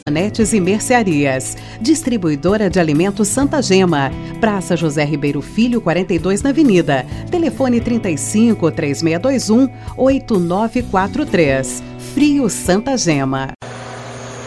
Netes e mercearias. Distribuidora de alimentos Santa Gema. Praça José Ribeiro Filho, 42 na Avenida. Telefone 35 3621 8943. Frio Santa Gema.